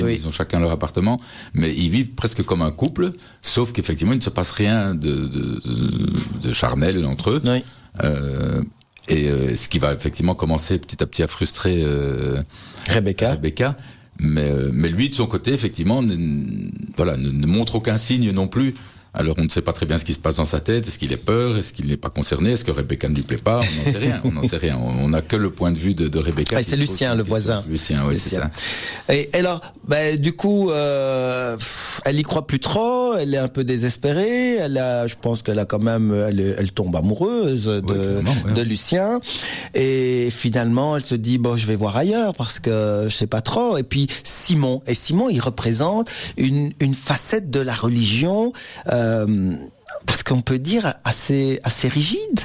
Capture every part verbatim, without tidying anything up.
Oui. Ils ont chacun leur appartement, mais ils vivent presque comme un couple, sauf qu'effectivement, il ne se passe rien de, de, de charnel entre eux. Oui. Euh, et euh, ce qui va effectivement commencer petit à petit à frustrer euh, Rebecca. Rebecca. Mais, euh, mais lui, de son côté, effectivement, ne, voilà, ne, ne montre aucun signe non plus. Alors, on ne sait pas très bien ce qui se passe dans sa tête. Est-ce qu'il est peur? Est-ce qu'il n'est pas concerné? Est-ce que Rebecca ne lui plaît pas? On n'en sait rien. On n'en sait rien. On n'a que le point de vue de, de Rebecca. Ah, c'est Lucien, le voisin. Lucien, oui, c'est ça. Et alors, ben, du coup, euh, elle y croit plus trop. Elle est un peu désespérée. Elle a, je pense qu'elle a quand même, elle, elle tombe amoureuse de, ouais, ouais. de Lucien. Et finalement, elle se dit bon, je vais voir ailleurs parce que je sais pas trop. Et puis Simon. Et Simon, il représente une, une facette de la religion. Euh, Euh, parce qu'on peut dire assez assez rigide.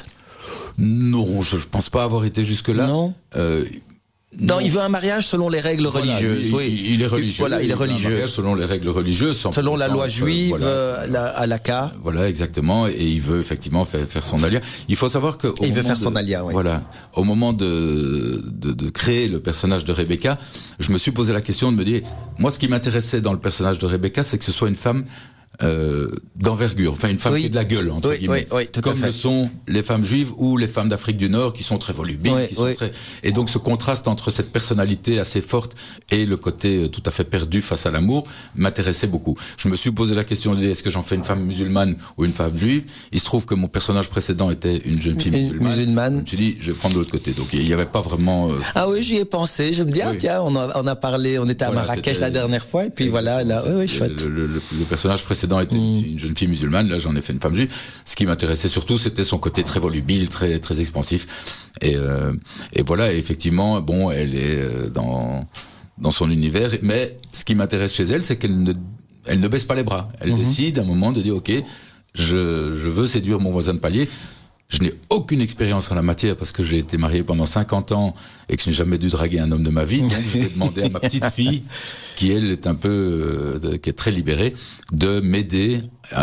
Non, je ne pense pas avoir été jusque là. Non. Euh, non, non, il veut un mariage selon les règles voilà, religieuses. Il, oui, il, il est religieux. Voilà, il est religieux. Un mariage selon les règles religieuses, sans selon la loi juive, voilà, euh, la, à la K. Voilà, exactement. Et il veut effectivement faire, faire son alia. Il faut savoir que. Au il veut faire de, son alia. Oui. Voilà. Au moment de, de de créer le personnage de Rebecca, je me suis posé la question de me dire, moi, ce qui m'intéressait dans le personnage de Rebecca, c'est que ce soit une femme. Euh, d'envergure, enfin une femme oui. qui a de la gueule entre oui, guillemets, oui, oui, comme le sont les femmes juives ou les femmes d'Afrique du Nord qui sont très volubiles, oui, qui sont oui. très et donc ce contraste entre cette personnalité assez forte et le côté tout à fait perdu face à l'amour m'intéressait beaucoup. Je me suis posé la question de est-ce que j'en fais une femme musulmane ou une femme juive. Il se trouve que mon personnage précédent était une jeune fille une musulmane. musulmane. Je me suis dit je vais prendre de l'autre côté. Donc il n'y avait pas vraiment. Euh, ah oui, j'y ai pensé. Je me dis ah oui. tiens, on a, on a parlé, on était à voilà, Marrakech la dernière fois et puis voilà là, oui, oui, chouette. Le, le, le, le personnage précédent était mmh. une jeune fille musulmane, là j'en ai fait une femme juive. Ce qui m'intéressait surtout, c'était son côté très volubile, très très expansif. Et, euh, et voilà, et effectivement, bon, elle est dans dans son univers. Mais ce qui m'intéresse chez elle, c'est qu'elle ne elle ne baisse pas les bras. Elle mmh. décide à un moment de dire, ok, je je veux séduire mon voisin de palier. Je n'ai aucune expérience en la matière parce que j'ai été marié pendant cinquante ans et que je n'ai jamais dû draguer un homme de ma vie. Donc, je vais demander à ma petite fille, qui elle est un peu, euh, de, qui est très libérée, de m'aider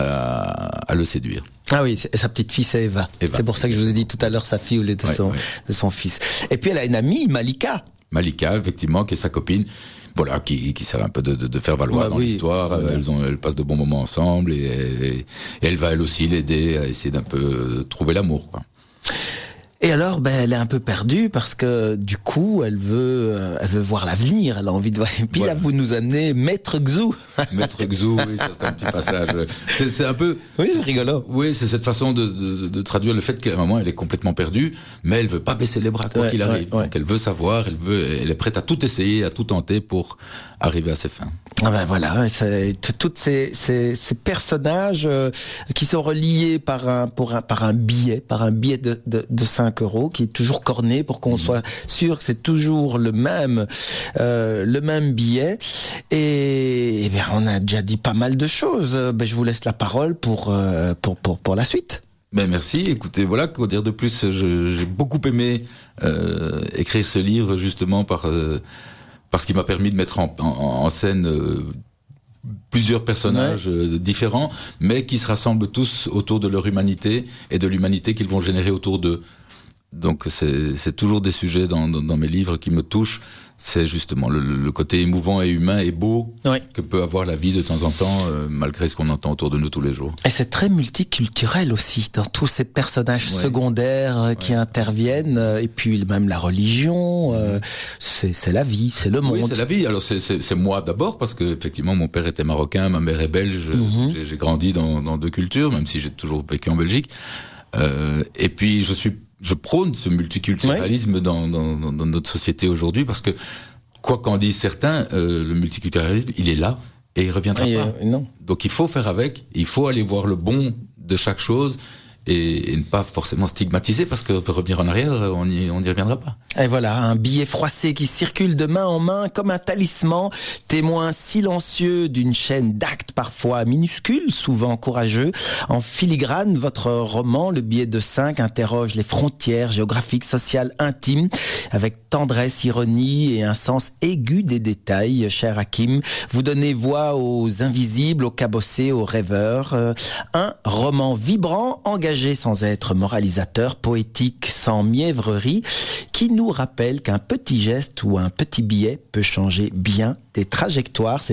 à, à le séduire. Ah oui, sa petite fille c'est Eva. Eva. C'est pour ça que je vous ai dit tout à l'heure sa fille ou de son, ouais, ouais. de son fils. Et puis elle a une amie, Malika. Malika, effectivement, qui est sa copine. Voilà, qui, qui sert un peu de, de, de faire valoir bah, dans oui, l'histoire. Voilà. Elles ont, elles passent de bons moments ensemble et, et, et elle va elle aussi l'aider à essayer d'un peu trouver l'amour, quoi. Et alors, ben, elle est un peu perdue parce que du coup, elle veut, euh, elle veut voir l'avenir. Elle a envie de voir. Et puis voilà. Là, vous nous amenez Maître Xou. Maître Xou, oui, ça c'est un petit passage. C'est, c'est un peu. Oui, c'est rigolo. Oui, c'est cette façon de, de, de traduire le fait qu'à un moment, elle est complètement perdue, mais elle veut pas baisser les bras quoi ouais, qu'il arrive. Ouais, ouais. Donc, elle veut savoir, elle veut, elle est prête à tout essayer, à tout tenter pour arriver à ses fins. Ah ben voilà, c'est toutes ces, ces, ces personnages euh, qui sont reliés par un, pour un, par un billet, par un billet de, de, de cinq euros qui est toujours corné pour qu'on mmh. soit sûr que c'est toujours le même, euh, le même billet. Et, et bien, on a déjà dit pas mal de choses. Ben, je vous laisse la parole pour, euh, pour, pour, pour la suite. Ben merci. Écoutez, voilà, quoi dire de plus. Je, j'ai beaucoup aimé euh, écrire ce livre justement par euh, parce qu'il m'a permis de mettre en, en, en scène euh, plusieurs personnages ouais. euh, différents, mais qui se rassemblent tous autour de leur humanité et de l'humanité qu'ils vont générer autour d'eux. Donc c'est, c'est toujours des sujets dans, dans, dans mes livres qui me touchent. C'est justement le, le côté émouvant et humain et beau oui. que peut avoir la vie de temps en temps, euh, malgré ce qu'on entend autour de nous tous les jours. Et c'est très multiculturel aussi, dans tous ces personnages ouais. secondaires euh, qui ouais. interviennent, euh, et puis même la religion, euh, c'est, c'est la vie, c'est le monde. Oui, c'est la vie. Alors c'est, c'est, c'est moi d'abord, parce que effectivement mon père était marocain, ma mère est belge, mm-hmm. j'ai, j'ai grandi dans, dans deux cultures, même si j'ai toujours vécu en Belgique. Euh, et puis je suis Je prône ce multiculturalisme ouais. dans, dans, dans notre société aujourd'hui parce que, quoi qu'en disent certains, euh, le multiculturalisme, il est là et il reviendra et pas. Euh, non. Donc il faut faire avec, il faut aller voir le bon de chaque chose et, et ne pas forcément stigmatiser parce que revenir en arrière, on n'y on n'y reviendra pas. Et voilà, un billet froissé qui circule de main en main comme un talisman, témoin silencieux d'une chaîne d'actes parfois minuscules, souvent courageux. En filigrane, votre roman, Le billet de cinq, interroge les frontières géographiques, sociales, intimes, avec tendresse, ironie et un sens aigu des détails. Cher Hakim, vous donnez voix aux invisibles, aux cabossés, aux rêveurs. Un roman vibrant, engagé engagé sans être moralisateur, poétique sans mièvrerie, qui nous rappelle qu'un petit geste ou un petit billet peut changer bien des trajectoires.